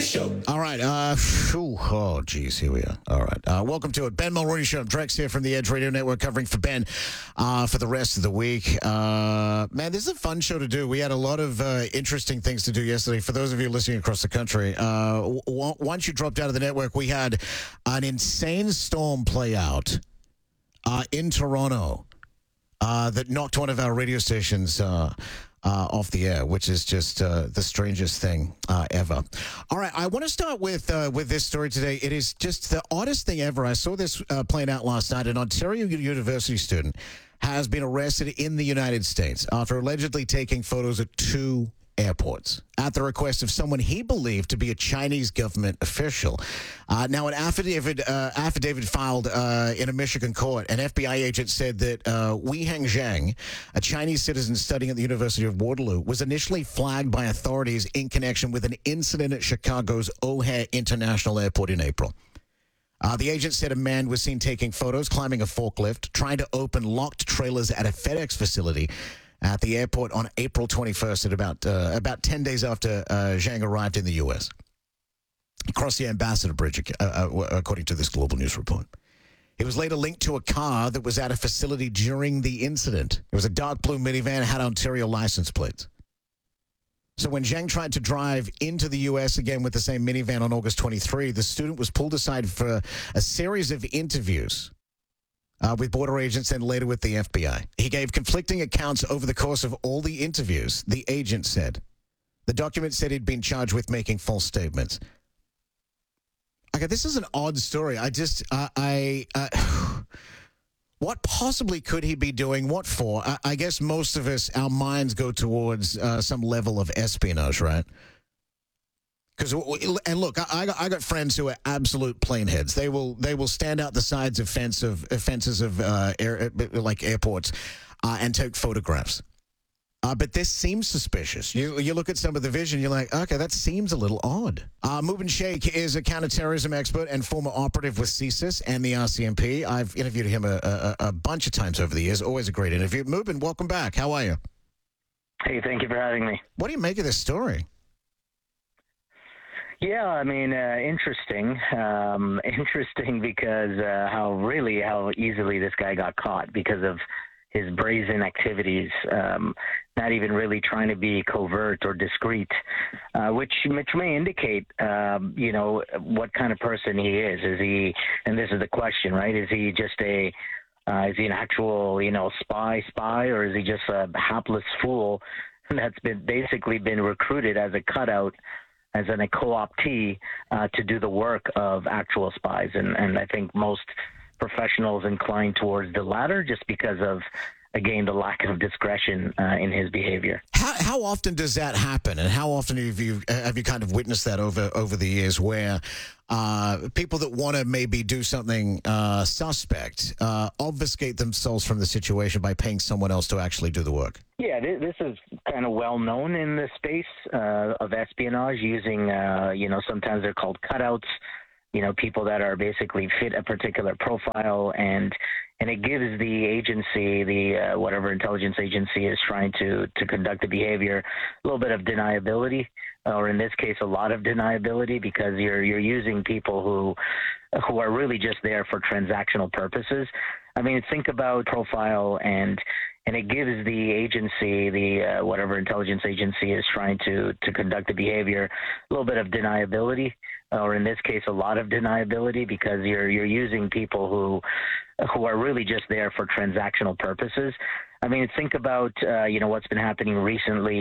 Show. All right. Oh, geez. Here we are. All right. Welcome to it. Ben Mulroney Show. Drex here from the Edge Radio Network covering for Ben for the rest of the week. Man, this is a fun show to do. We had a lot of interesting things to do yesterday. For those of you listening across the country, once you dropped out of the network, we had an insane storm play out in Toronto that knocked one of our radio stations off the air, which is just the strangest thing ever. All right, I want to start with this story today. It is just the oddest thing ever. I saw this playing out last night. An Ontario University student has been arrested in the United States after allegedly taking photos at two airports at the request of someone he believed to be a Chinese government official. Now, an affidavit filed in a Michigan court, an FBI agent said that Weiheng Zhang, a Chinese citizen studying at the University of Waterloo, was initially flagged by authorities in connection with an incident at Chicago's O'Hare International Airport in April. The agent said a man was seen taking photos, climbing a forklift, trying to open locked trailers at a FedEx facility at the airport on April 21st at about 10 days after Zhang arrived in the U.S. Across the Ambassador Bridge, according to this Global News report. He was later linked to a car that was at a facility during the incident. It was a dark blue minivan, had Ontario license plates. So when Zhang tried to drive into the U.S. again with the same minivan on August 23, the student was pulled aside for a series of interviews with border agents and later with the FBI. He gave conflicting accounts over the course of all the interviews, the agent said. The document said he'd been charged with making false statements. Okay, this is an odd story. What possibly could he be doing? What for? I guess most of us, our minds go towards some level of espionage, right? And look, I got friends who are absolute planeheads. They will stand out the sides of fences of airports and take photographs. But this seems suspicious. You look at some of the vision, you're like, okay, that seems a little odd. Mubin Sheikh is a counterterrorism expert and former operative with CSIS and the RCMP. I've interviewed him a bunch of times over the years. Always a great interview. Mubin, welcome back. How are you? Hey, thank you for having me. What do you make of this story? Yeah, I mean, interesting. Interesting because how easily this guy got caught because of his brazen activities, not even really trying to be covert or discreet, which may indicate, what kind of person he is. Is he, and this is the question, right? Is he just is he an actual, spy, or is he just a hapless fool that's basically been recruited as a cutout, as a co-optee to do the work of actual spies. And I think most professionals incline towards the latter just because of, again, the lack of discretion in his behavior. How often does that happen? And how often have you kind of witnessed that over the years where people that want to maybe do something suspect obfuscate themselves from the situation by paying someone else to actually do the work? Yeah, this is kind of well known in the space of espionage using, sometimes they're called cutouts, people that are basically fit a particular profile, and it gives the agency, the whatever intelligence agency is trying to conduct the behavior, a little bit of deniability, or in this case, a lot of deniability, because you're using people who are really just there for transactional purposes. I mean, think about profile, and it gives the agency, the whatever intelligence agency is trying to conduct the behavior, a little bit of deniability, or in this case, a lot of deniability, because you're using people who are really just there for transactional purposes. I mean, think about what's been happening recently